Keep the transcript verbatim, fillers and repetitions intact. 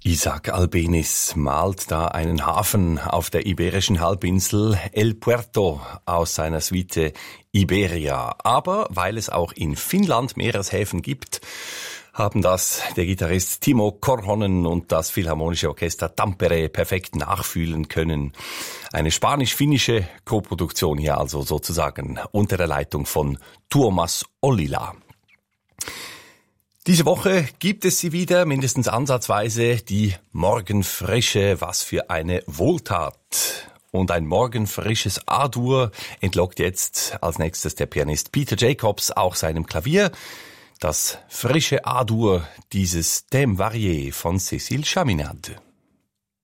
Isaac Albéniz malt da einen Hafen auf der iberischen Halbinsel El Puerto aus seiner Suite Iberia. Aber weil es auch in Finnland Meereshäfen gibt, haben das der Gitarrist Timo Korhonen und das Philharmonische Orchester Tampere perfekt nachfühlen können. Eine spanisch-finnische Koproduktion hier also sozusagen unter der Leitung von Tuomas Ollila. Diese Woche gibt es sie wieder, mindestens ansatzweise, die Morgenfrische. Was für eine Wohltat. Und ein morgenfrisches A-Dur entlockt jetzt als nächstes der Pianist Peter Jacobs auch seinem Klavier. Das frische A-Dur dieses Thème varié von Cécile Chaminade.